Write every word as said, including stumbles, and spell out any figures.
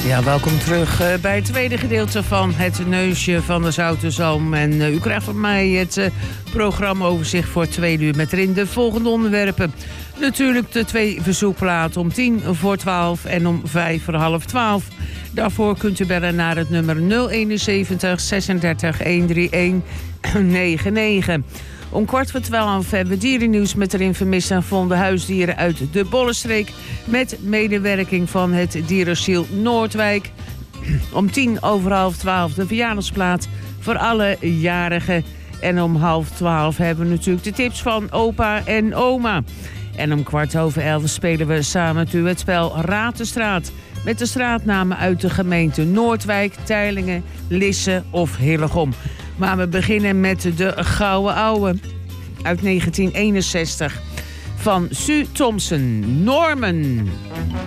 Ja, welkom terug uh, bij het tweede gedeelte van het neusje van de Zoute Zalm. En uh, u krijgt van mij het uh, programmaoverzicht voor twee uur met erin de volgende onderwerpen. Natuurlijk de twee verzoekplaten om tien voor twaalf en om vijf voor half twaalf. Daarvoor kunt u bellen naar het nummer nul eenenzeventig zesendertig honderdeenennegentig negenennegentig. Om kwart voor twaalf hebben we dierennieuws met erin vermiste en gevonden huisdieren uit de Bollenstreek. Met medewerking van het dierenasiel Noordwijk. Om tien over half twaalf de verjaardagsplaat voor alle jarigen. En om half twaalf hebben we natuurlijk de tips van opa en oma. En om kwart over elf spelen we samen met u het spel Raad de Straat. Met de straatnamen uit de gemeente Noordwijk, Teylingen, Lisse of Hillegom. Maar we beginnen met de Gouden Ouwe uit negentien eenenzestig van Sue Thompson. Norman.